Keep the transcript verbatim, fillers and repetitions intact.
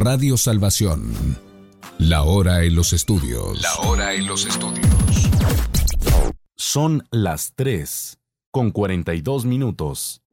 Radio Salvación. La hora en los estudios. La hora en los estudios. Son las tres con cuarenta y dos minutos.